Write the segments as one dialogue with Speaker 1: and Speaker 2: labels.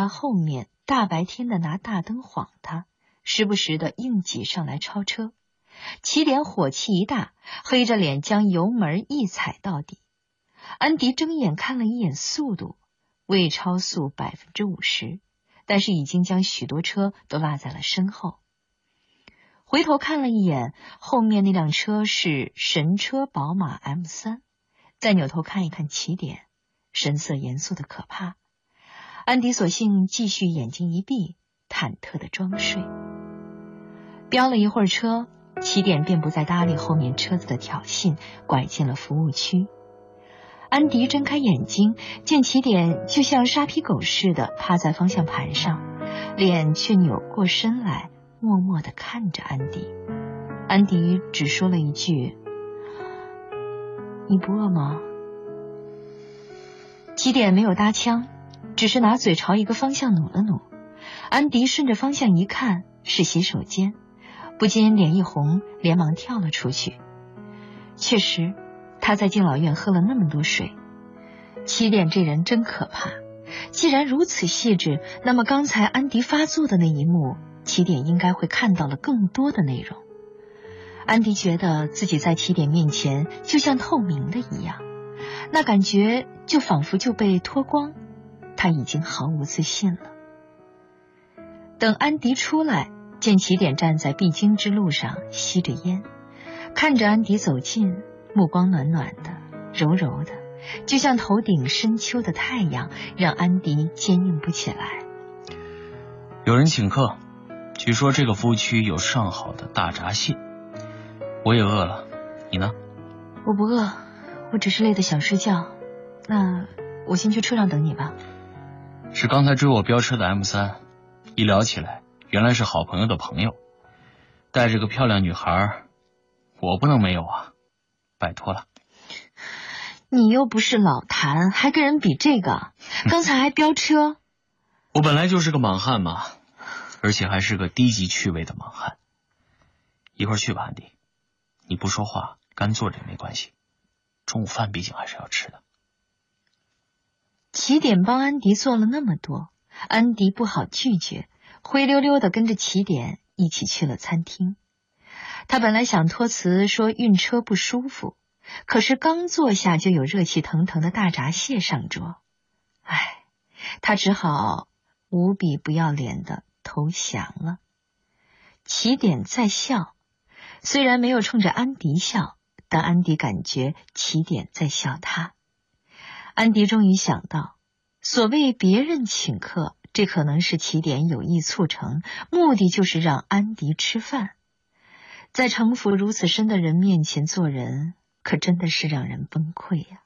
Speaker 1: 他后面，大白天的拿大灯晃他，时不时的硬挤上来超车。起点火气一大，黑着脸将油门一踩到底。安迪睁眼看了一眼速度，未超速50%，但是已经将许多车都落在了身后。回头看了一眼，后面那辆车是神车宝马 M3， 再扭头看一看起点，神色严肃的可怕。安迪索性继续眼睛一闭，忐忑的装睡。飙了一会儿车，起点便不再搭理后面车子的挑衅，拐进了服务区。安迪睁开眼睛，见起点就像沙皮狗似的趴在方向盘上，脸却扭过身来，默默地看着安迪。安迪只说了一句：“你不饿吗？”起点没有搭腔，只是拿嘴朝一个方向努了努。安迪顺着方向一看，是洗手间，不禁脸一红，连忙跳了出去。确实，他在敬老院喝了那么多水。起点这人真可怕，既然如此细致，那么刚才安迪发作的那一幕，起点应该会看到了更多的内容。安迪觉得自己在起点面前就像透明的一样，那感觉就仿佛就被脱光，他已经毫无自信了。等安迪出来，见起点站在必经之路上吸着烟，看着安迪走近，目光暖暖的，柔柔的，就像头顶深秋的太阳，让安迪坚硬不起来。
Speaker 2: 有人请客，据说这个服务区有上好的大闸蟹，我也饿了，你呢？
Speaker 1: 我不饿，我只是累得想睡觉。那我先去车上等你吧。
Speaker 2: 是刚才追我飙车的 M3， 一聊起来原来是好朋友的朋友，带着个漂亮女孩，我不能没有啊，拜托了。
Speaker 1: 你又不是老谭，还跟人比这个？刚才还飙车。
Speaker 2: 我本来就是个莽汉嘛，而且还是个低级趣味的莽汉。一会儿去吧，安迪，你不说话，干坐着也没关系，中午饭毕竟还是要吃的。
Speaker 1: 起点帮安迪做了那么多，安迪不好拒绝，灰溜溜的跟着起点一起去了餐厅。他本来想托辞说晕车不舒服，可是刚坐下就有热气腾腾的大闸蟹上桌，他只好无比不要脸的投降了。起点在笑，虽然没有冲着安迪笑，但安迪感觉起点在笑他。安迪终于想到，所谓别人请客，这可能是起点有意促成，目的就是让安迪吃饭。在城府如此深的人面前做人，可真的是让人崩溃呀。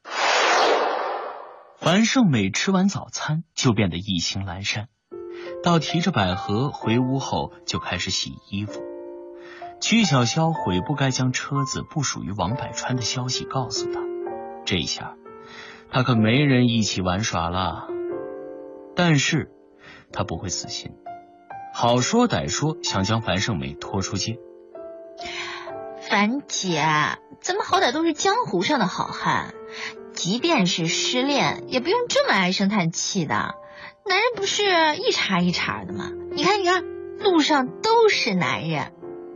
Speaker 2: 樊胜美吃完早餐就变得意兴阑珊，到提着百合回屋后就开始洗衣服。曲小潇悔不该将车子不属于王百川的消息告诉他，这一下他可没人一起玩耍了。但是他不会死心，好说歹说想将樊胜美拖出街。
Speaker 3: 樊姐，咱们好歹都是江湖上的好汉，即便是失恋也不用这么唉声叹气的，男人不是一茬一茬的吗？你看路上都是男人。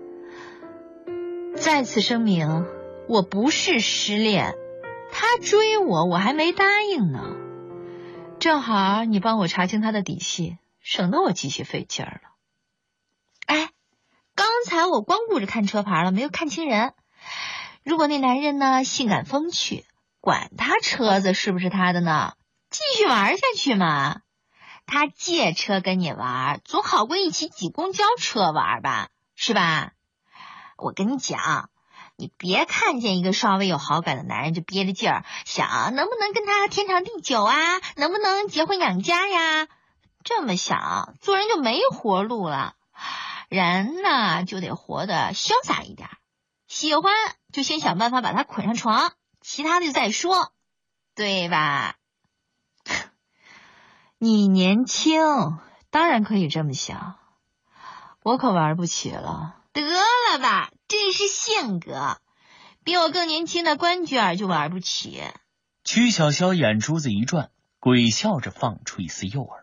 Speaker 1: 再次声明，我不是失恋，他追我，我还没答应呢。正好你帮我查清他的底细，省得我继续费劲儿了。
Speaker 3: 刚才我光顾着看车牌了，没有看清人。如果那男人呢性感风趣，管他车子是不是他的呢，继续玩下去嘛。他借车跟你玩，总好过一起挤公交车玩吧，是吧？我跟你讲，你别看见一个稍微有好感的男人就憋着劲儿，想能不能跟他天长地久啊，能不能结婚养家呀？这么想，做人就没活路了。人呢就得活得潇洒一点，喜欢就先想办法把他捆上床，其他的就再说，对吧？
Speaker 1: 你年轻，当然可以这么想，我可玩不起了。
Speaker 3: 得了吧，这是性格，比我更年轻的关雎就玩不起。
Speaker 2: 曲小潇眼珠子一转，鬼笑着放出一丝诱饵。